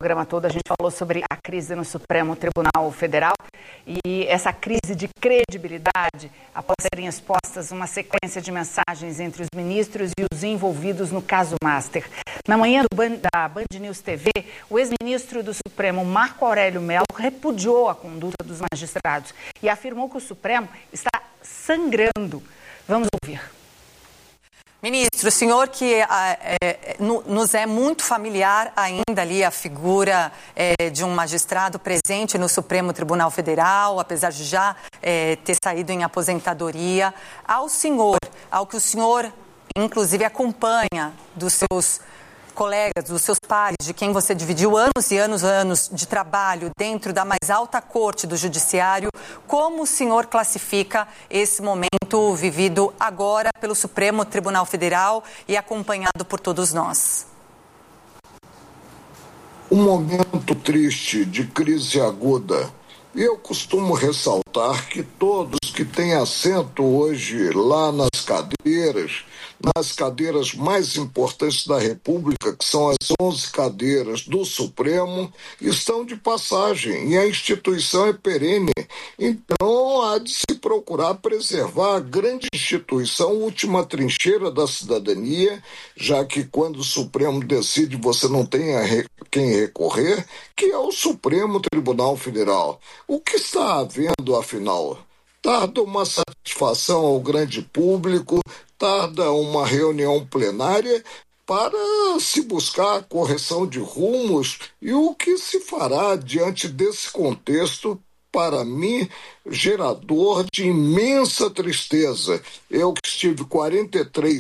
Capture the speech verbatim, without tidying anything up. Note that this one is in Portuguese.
programa todo a gente falou sobre a crise no Supremo Tribunal Federal e essa crise de credibilidade após serem expostas uma sequência de mensagens entre os ministros e os envolvidos no caso Master. Na manhã do Band, da Band News T V, o ex-ministro do Supremo, Marco Aurélio Mello, repudiou a conduta dos magistrados e afirmou que o Supremo está sangrando. Vamos ouvir. Ministro, o senhor que é, é, nos é muito familiar ainda ali a figura é, de um magistrado presente no Supremo Tribunal Federal, apesar de já é, ter saído em aposentadoria, ao senhor, ao que o senhor inclusive acompanha dos seus colegas, dos seus pares, de quem você dividiu anos e anos e anos de trabalho dentro da mais alta corte do judiciário, como o senhor classifica esse momento vivido agora pelo Supremo Tribunal Federal e acompanhado por todos nós? Um momento triste de crise aguda. Eu costumo ressaltar que todos que têm assento hoje lá nas cadeiras, nas cadeiras mais importantes da República, que são as onze cadeiras do Supremo, estão de passagem e a instituição é perene. Então, há de se procurar preservar a grande instituição, última trincheira da cidadania, já que quando o Supremo decide você não tem a re... quem recorrer, que é o Supremo Tribunal Federal. O que está havendo, afinal? Tarda uma satisfação ao grande público, tarda uma reunião plenária para se buscar a correção de rumos e o que se fará diante desse contexto, para mim, gerador de imensa tristeza. Eu que estive quarenta e três